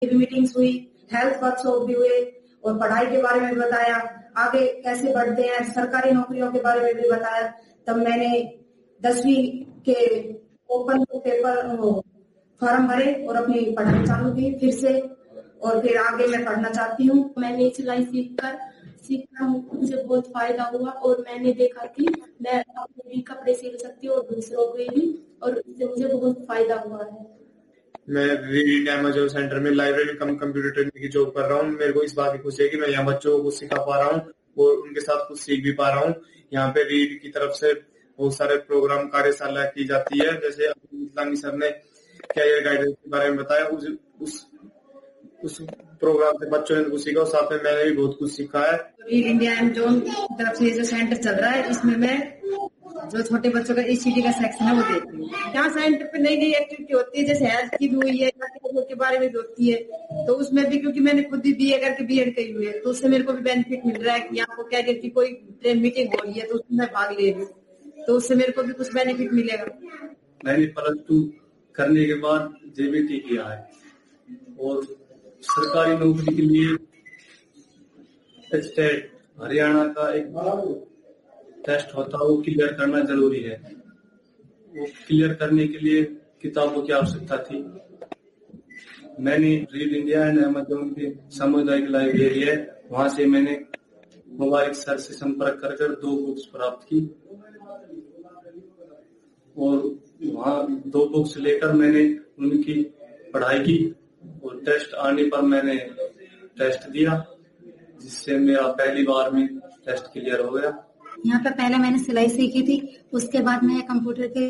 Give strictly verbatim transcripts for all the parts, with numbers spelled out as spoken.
भी मीटिंग्स हुई, health workshop भी हुए और पढ़ाई के बारे में बताया, आगे कैसे बढ़ते हैं, सरकारी नौकरियों के बारे में भी बताया। तब मैंने दसवीं के ओपन पेपर फॉर्म भरे और अपनी पढ़ाई चालू की फिर से, और फिर आगे मैं पढ़ना चाहती हूँ। मैंने सिलाई सीखकर सीखकर मुझे बहुत फायदा हुआ और मैंने देखा कि मैं अपने भी कपड़े सिल सकती हूँ और दूसरों के भी, और इससे मुझे बहुत फायदा हुआ है। मैं रीड इंडिया अमेज़न सेंटर में लाइब्रेरी कम कंप्यूटर ट्रेनिंग की जॉब कर रहा हूँ। मेरे को इस बात की खुशी है कि मैं यहाँ बच्चों को कुछ सिखा पा रहा हूँ और उनके साथ कुछ सीख भी पा रहा हूँ। यहाँ पे रीड की तरफ से बहुत सारे प्रोग्राम कार्यशाला की जाती है, जैसे इस्लामी सर ने कैरियर गाइडेंस के बारे में बताया। उस उस उस प्रोग्राम से बच्चों ने कुछ सीखा और साथ में मैंने भी बहुत कुछ सीखा है। रीड इंडिया अमेज़न की तरफ से जो सेंटर चल रहा है, इसमें मैं जो छोटे बच्चों का ईसीडी का सेक्शन है वो देखती हूँ। यहाँ सेंटर पे नई नई एक्टिविटी होती है, जैसे हेल्थ की भी हुई है, के बारे में भी होती है, तो उसमें भी क्योंकि मैंने खुद भी बीए करके बीएड की हुई है, तो उससे मेरे को भी बेनिफिट मिल रहा है कि यहाँ को कैरियर की कोई मीटिंग हो रही है तो उसमें मैं भाग ले रही हूँ, तो उससे मेरे को भी कुछ बेनिफिट मिलेगा। मैंने प्लस टू करने के बाद जेबीटी किया है और सरकारी नौकरी के लिए स्टेट हरियाणा का एक टेस्ट होता है, वो क्लियर करना जरूरी है। वो क्लियर करने के लिए किताबों की आवश्यकता थी। मैंने रीड इंडिया एंड अमेज़न की सामुदायिक लाइब्रेरी है, वहां से मैंने मुबारक सर से संपर्क कर कर दो बुक्स प्राप्त की और वहाँ दो बुक्स लेकर मैंने उनकी पढ़ाई की और टेस्ट आने पर मैंने टेस्ट दिया, जिससे मेरा पहली बार में टेस्ट क्लियर हो गया। यहाँ पे पहले मैंने सिलाई सीखी थी, उसके बाद मैं कंप्यूटर के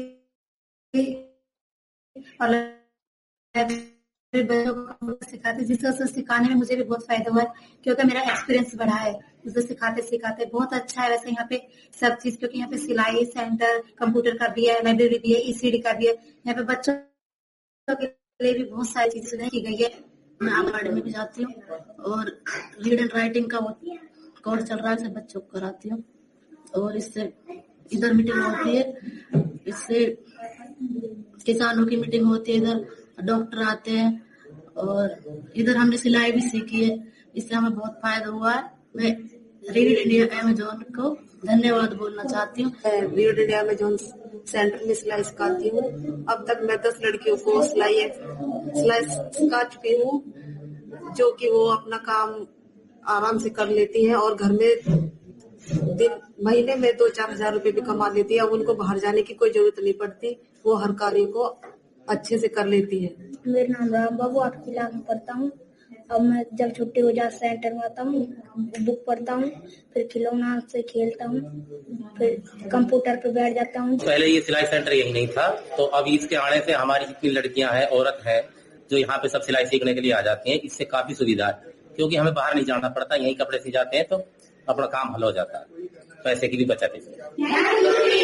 और बच्चों को कंप्यूटर सिखाती, जिससे सिखाने में मुझे भी बहुत फायदा हुआ है, क्योंकि मेरा एक्सपीरियंस बढ़ा है उसे सिखाते सिखाते। बहुत अच्छा है वैसे यहाँ पे सब चीज, क्योंकि यहाँ पे सिलाई सेंटर कंप्यूटर का भी है, लाइब्रेरी भी है, ईसीडी का भी है। यहाँ पे बच्चों के लिए भी बहुत सारी चीजें सुधार की गई है। मैं आंगनबाड़ी में भी जाती हूँ और रीड एंड राइटिंग का कोर्स चल रहा है, बच्चों को कराती हूँ और इससे इधर मीटिंग होती है, इससे किसानों की मीटिंग होती है, इधर डॉक्टर आते हैं और इधर हमने सिलाई भी सीखी है, इससे हमें बहुत फायदा हुआ है। मैं रीड इंडिया अमेज़न को धन्यवाद बोलना चाहती हूँ। रीड इंडिया अमेज़न सेंटर में सिलाई सिखाती हूँ। अब तक मैं दस लड़कियों को सिलाई सिलाई सिखा चुकी हूँ, जो कि वो अपना काम आराम से कर लेती हैं और घर में दिन महीने में दो चार हजार रुपए भी कमा लेती है। अब उनको बाहर जाने की कोई जरूरत नहीं पड़ती, वो हर कार्य को अच्छे से कर लेती है। मेरा नाम राम बाबू, आठवीं क्लास में पढ़ता हूँ। अब मैं जब छुट्टी हो जाए सेंटर में आता हूँ, बुक पढ़ता हूँ, फिर खिलौना से खेलता हूँ, फिर कंप्यूटर पे बैठ जाता हूँ। पहले ये सिलाई सेंटर यही नहीं था, तो अब इसके आने से हमारी जितनी लड़कियां हैं, औरत है, जो यहाँ पे सब सिलाई सीखने के लिए आ जाती हैं, इससे काफी सुविधा है, क्योंकि हमें बाहर नहीं जाना पड़ता, यही कपड़े सी जाते हैं तो अपना काम हल हो जाता है, पैसे की भी बचत है।